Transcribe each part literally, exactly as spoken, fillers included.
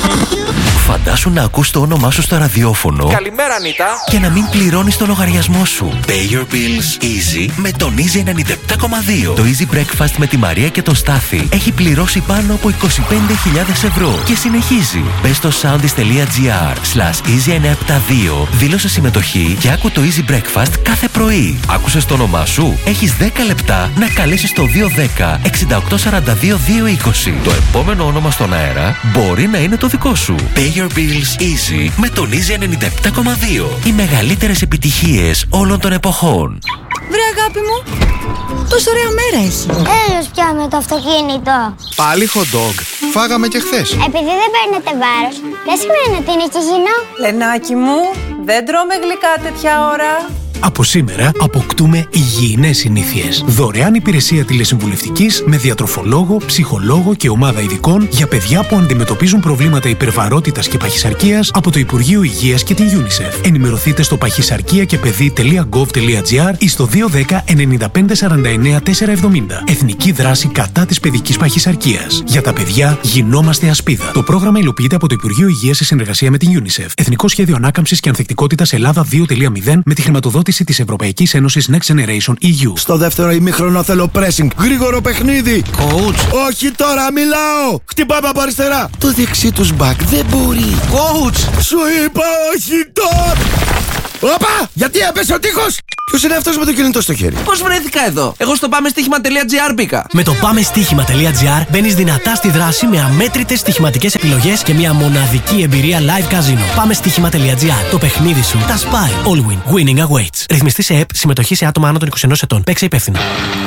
Φαντάσου να ακούς το όνομά σου στο ραδιόφωνο. Καλημέρα, Ανίτα. Και να μην πληρώνεις το λογαριασμό σου. Pay your bills easy με τον Easy ενενήντα επτά κόμμα δύο. Το Easy Breakfast με τη Μαρία και τον Στάθη έχει πληρώσει πάνω από είκοσι πέντε χιλιάδες ευρώ και συνεχίζει. Μπες στο soundis.gr slash easy εννιακόσια εβδομήντα δύο, δήλωσε συμμετοχή και άκου το Easy Breakfast κάθε πρωί. Άκουσες το όνομά σου? Έχεις δέκα λεπτά να καλέσεις το δύο ένα μηδέν εξήντα οκτώ σαράντα δύο δύο είκοσι. Το επόμενο όνομα στον αέρα μπορεί να είναι το δικό σου. Pay your bills easy με τον Easy ενενήντα επτά κόμμα δύο. Οι μεγαλύτερες επιτυχίες όλων των εποχών. Βρε αγάπη μου, τόσο ωραία μέρα έχει. Έλος πια με το αυτοκίνητο. Πάλι hot dog. Φάγαμε και χθες. Επειδή δεν παίρνετε βάρος, δεν σημαίνει ότι είναι και υγιεινό. Λενάκι μου, δεν τρώμε γλυκά τέτοια ώρα. Από σήμερα αποκτούμε υγιεινές συνήθειες. Δωρεάν υπηρεσία τηλεσυμβουλευτικής με διατροφολόγο, ψυχολόγο και ομάδα ειδικών για παιδιά που αντιμετωπίζουν προβλήματα υπερβαρότητας και παχυσαρκίας από το Υπουργείο Υγείας και την UNICEF. Ενημερωθείτε στο παχυσαρκία και παιδί τελεία gov τελεία gr ή στο δύο ένα μηδέν εννιά πέντε σαράντα εννέα τετρακόσια εβδομήντα. Εθνική δράση κατά της παιδικής παχυσαρκίας. Για τα παιδιά γινόμαστε ασπίδα. Το πρόγραμμα υλοποιείται από το Υπουργείο Υγείας σε συνεργασία με την UNICEF. Εθνικό Σχέδιο Ανάκαμψης και Ανθεκτικότητας Ελλάδα δύο κόμμα μηδέν με τη χρηματοδότηση της Ευρωπαϊκής Ένωσης Next Generation ι γιου. Στο δεύτερο ημίχρονο θέλω pressing. Γρήγορο παιχνίδι. Coach. Όχι τώρα, μιλάω. Χτυπάμε από αριστερά. Το δεξί τους μπακ δεν μπορεί. Coach. Σου είπα όχι τώρα. Όπα! Γιατί έπεσε ο τείχος! Ποιος είναι αυτός με το κινητό στο χέρι? Πώς βρέθηκα εδώ? Εγώ στο πάμε στοίχημα τελεία gr μπήκα. Με το πάμε στοίχημα τελεία gr μπαίνεις δυνατά στη δράση με αμέτρητες στοιχηματικές επιλογές και μια μοναδική εμπειρία live casino. Πάμε στοίχημα τελεία gr. Το παιχνίδι σου τα σπάει. All win. Winning awaits. Ρυθμιστή σε ΕΠ. Συμμετοχή σε άτομα άνω των είκοσι ενός ετών. Παίξε υπεύθυνα.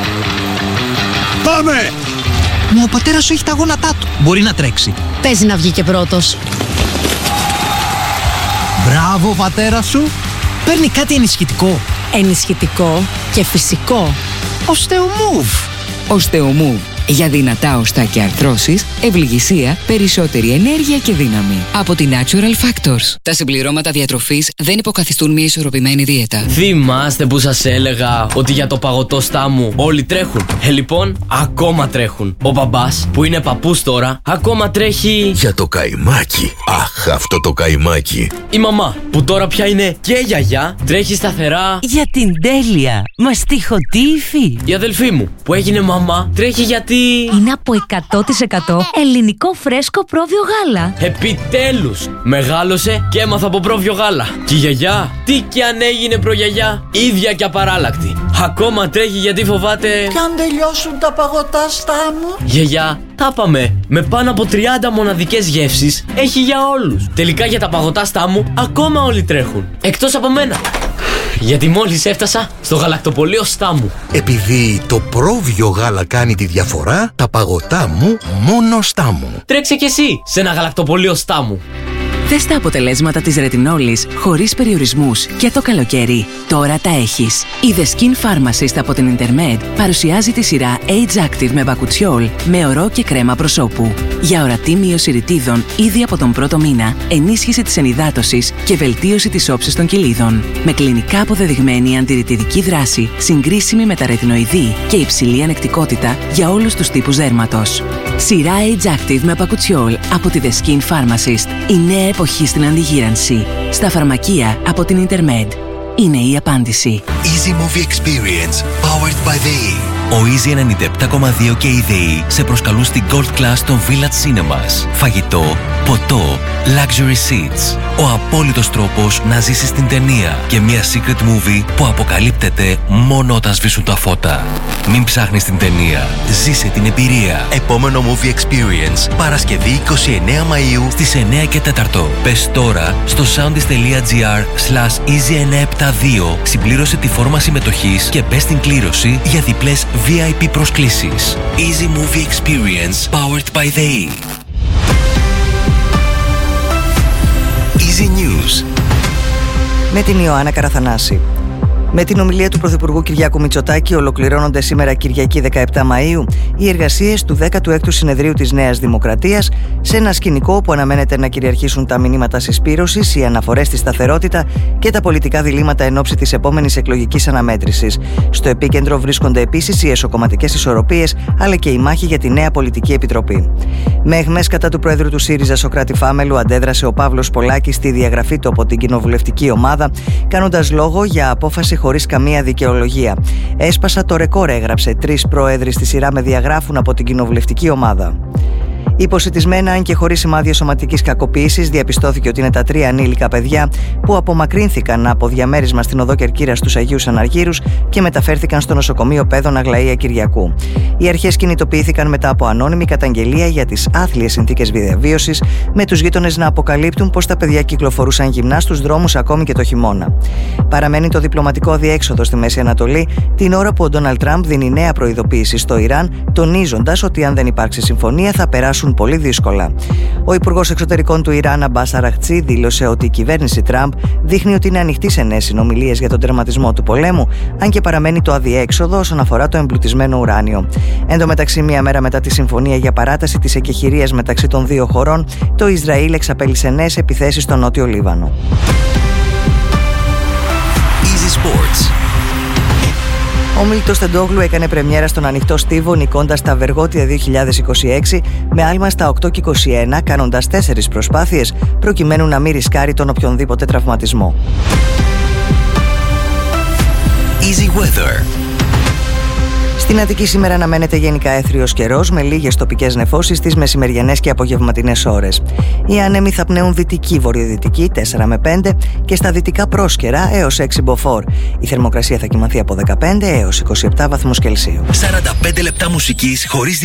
Πάμε! Μα ο πατέρας σου έχει τα γόνατά του. Μπορεί να τρέξει. Παίζει να βγει και πρώτος. Μπράβο, πατέρα σου. Παίρνει κάτι ενισχυτικό. Ενισχυτικό και φυσικό. Οστεομούβ. Οστεομούβ. Για δυνατά οστά και αρθρώσεις, ευληγησία, περισσότερη ενέργεια και δύναμη. Από τη Natural Factors. Τα συμπληρώματα διατροφής δεν υποκαθιστούν μια ισορροπημένη δίαιτα. Θυμάστε που σας έλεγα ότι για το παγωτό στάμου όλοι τρέχουν? Ε, λοιπόν, ακόμα τρέχουν. Ο μπαμπάς, που είναι παππούς τώρα, ακόμα τρέχει Για το καϊμάκι. Αχ, αυτό το καϊμάκι. Η μαμά, που τώρα πια είναι και γιαγιά, τρέχει σταθερά για την τέλεια. Μαστιχωτή υφή. Η αδελφή μου, που έγινε μαμά, τρέχει γιατί είναι από εκατό τοις εκατό ελληνικό φρέσκο πρόβιο γάλα. Επιτέλους! Μεγάλωσε και έμαθα από πρόβιο γάλα. Και η γιαγιά, τι κι αν έγινε προγιαγιά, ίδια και απαράλλακτη. Ακόμα τρέχει γιατί φοβάται Κι αν τελειώσουν τα παγωτά στάμου. Γιαγιά, τα πάμε. Με πάνω από τριάντα μοναδικές γεύσεις έχει για όλους. Τελικά για τα παγωτά στάμου ακόμα όλοι τρέχουν. Εκτός από μένα. Γιατί μόλις έφτασα στο γαλακτοπωλείο Στάμου. Επειδή το πρόβιο γάλα κάνει τη διαφορά, τα παγωτά μου μόνο Στάμου. Τρέξε κι εσύ σε ένα γαλακτοπωλείο Στάμου. Θες τα αποτελέσματα της ρετινόλης χωρίς περιορισμούς και το καλοκαίρι. Τώρα τα έχεις. Η The Skin Pharmacist από την Intermed παρουσιάζει τη σειρά Age Active με μπακουτσιόλ με ορό και κρέμα προσώπου. Για ορατή μείωση ρητίδων ήδη από τον πρώτο μήνα, ενίσχυση της ενυδάτωσης και βελτίωση της όψης των κοιλίδων. Με κλινικά αποδεδειγμένη αντιρρητιδική δράση, συγκρίσιμη με τα ρετινοειδή και υψηλή ανεκτικότητα για όλους τους τύπους δέρματος. Σειρά Age Active με μπακουτσιόλ από τη The Skin Pharmacist. Η νέα εποχή στην αντιγύρανση. Στα φαρμακεία από την Intermed. Είναι η απάντηση. Easy Movie Experience, powered by the E. Ο Easy ενενήντα επτά κόμμα δύο και η ΔΕΗ σε προσκαλούν στην Gold Class των Village Cinemas. Φαγητό, ποτό, luxury seats. Ο απόλυτος τρόπος να ζήσεις την ταινία και μια secret movie που αποκαλύπτεται μόνο όταν σβήσουν τα φώτα. Μην ψάχνεις την ταινία, ζήσε την εμπειρία. Επόμενο Movie Experience, Παρασκευή εικοστή ενάτη Μαΐου στις εννιά και τέσσερα. Πες τώρα στο soundis.gr slash easy εννιακόσια εβδομήντα δύο, συμπλήρωσε τη φόρμα συμμετοχής και μπες στην κλήρωση για διπλές βι άι πι προσκλήσεις. Easy Movie Experience, powered by the E. Easy News με την Ιωάννα Καραθανάση. Με την ομιλία του Πρωθυπουργού Κυριάκου Μητσοτάκη ολοκληρώνονται σήμερα Κυριακή δεκαεπτά Μαΐου οι εργασίες του δέκατου έκτου Συνεδρίου της Νέας Δημοκρατίας, σε ένα σκηνικό όπου αναμένεται να κυριαρχήσουν τα μηνύματα συσπήρωσης, οι αναφορές στη σταθερότητα και τα πολιτικά διλήμματα εν ώψη της επόμενης εκλογικής αναμέτρησης. Στο επίκεντρο βρίσκονται επίσης οι εσωκομματικές ισορροπίες, αλλά και η μάχη για τη νέα πολιτική επιτροπή. Με αιχμές κατά του Πρόεδρου του ΣΥΡΙΖΑ Σωκράτη Φάμελου αντέδρασε ο Παύλος Πολάκης στη διαγραφή του από την κοινοβουλευτική ομάδα, κάνοντας λόγο για απόφαση χωρίς καμία δικαιολογία. Έσπασα το ρεκόρ, έγραψε. Τρεις πρόεδροι στη σειρά με διαγράφουν από την κοινοβουλευτική ομάδα. Υποσιτισμένα, αν και χωρίς σημάδια σωματικής κακοποίησης, διαπιστώθηκε ότι είναι τα τρία ανήλικα παιδιά που απομακρύνθηκαν από διαμέρισμα στην οδό Κερκύρας στους Αγίους Αναργύρους και μεταφέρθηκαν στο νοσοκομείο Παιδών Αγλαία Κυριακού. Οι αρχές κινητοποιήθηκαν μετά από ανώνυμη καταγγελία για τις άθλιες συνθήκες διαβίωσης, με τους γείτονες να αποκαλύπτουν πως τα παιδιά κυκλοφορούσαν γυμνά στους δρόμους ακόμη και το χειμώνα. Παραμένει το διπλωματικό αδιέξοδο στη Μέση Ανατολή, την ώρα που ο Ντόναλντ Τραμπ δίνει νέα προειδοποίηση στο Ιράν, τονίζοντας ότι αν δεν υπάρξει συμφωνία θα περάσουν πολύ δύσκολα. Ο Υπουργός Εξωτερικών του Ιράν, Αμπάς Αραχτσί, δήλωσε ότι η κυβέρνηση Τραμπ δείχνει ότι είναι ανοιχτή σε νέες συνομιλίες για τον τερματισμό του πολέμου, αν και παραμένει το αδιέξοδο όσον αφορά το εμπλουτισμένο ουράνιο. Εν τω μεταξύ, μία μέρα μετά τη συμφωνία για παράταση της εκεχηρίας μεταξύ των δύο χωρών, το Ισραήλ εξαπέλυσε νέες επιθέσεις στο Νότιο Λίβανο. Easy Sports. Ο Μίλτος Τεντόγλου έκανε πρεμιέρα στον ανοιχτό στίβο, νικώντας τα Βεργότια δύο χιλιάδες είκοσι έξι με άλμα στα οκτώ και είκοσι ένα, κάνοντας τέσσερις προσπάθειες προκειμένου να μην ρισκάρει τον οποιονδήποτε τραυματισμό. Easy Weather. Στην Αττική σήμερα αναμένεται γενικά έθριος καιρός, με λίγες τοπικές νεφώσεις στις μεσημεριανές και απογευματινές ώρες. Οι άνεμοι θα πνέουν δυτική βορειοδυτική τέσσερα με πέντε και στα δυτικά πρόσκαιρα έως έξι μποφόρ. Η θερμοκρασία θα κυμανθεί από δεκαπέντε έως είκοσι επτά βαθμούς Κελσίου. σαράντα πέντε λεπτά μουσικής χωρίς